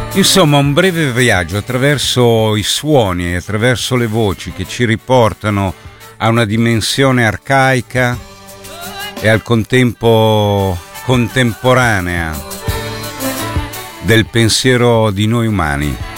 Insomma, un breve viaggio attraverso i suoni e attraverso le voci che ci riportano a una dimensione arcaica e al contempo contemporanea del pensiero di noi umani.